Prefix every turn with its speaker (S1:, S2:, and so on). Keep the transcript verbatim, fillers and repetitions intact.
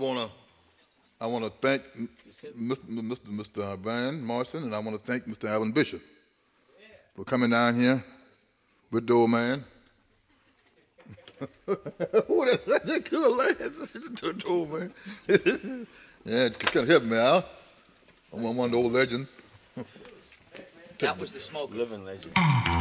S1: wanna I wanna thank Mister Mister Mister Van Morrison, and I wanna thank Mister Alvin Bishop for coming down here with the old man. Who that that cool lad? The old man. Yeah, it couldn't help me out. I'm one of the old legends.
S2: That was the smoker.
S3: Living legend.